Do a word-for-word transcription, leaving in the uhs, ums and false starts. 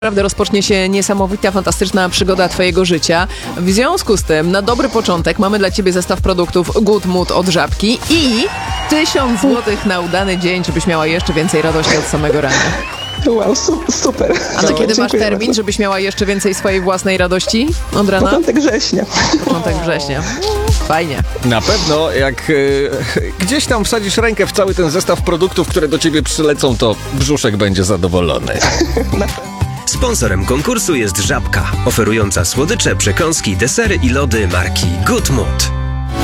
Naprawdę rozpocznie się niesamowita, fantastyczna przygoda twojego życia. W związku z tym, na dobry początek mamy dla ciebie zestaw produktów Good Mood od Żabki i tysiąc złotych na udany dzień, żebyś miała jeszcze więcej radości od samego rana. Wow, su- super. A na No, kiedy masz termin, bardzo. żebyś miała jeszcze więcej swojej własnej radości od rana? Początek września. Początek września. Fajnie. Na pewno, jak y, gdzieś tam wsadzisz rękę w cały ten zestaw produktów, które do ciebie przylecą, to brzuszek będzie zadowolony. Sponsorem konkursu jest Żabka, oferująca słodycze, przekąski, desery i lody marki Good Mood.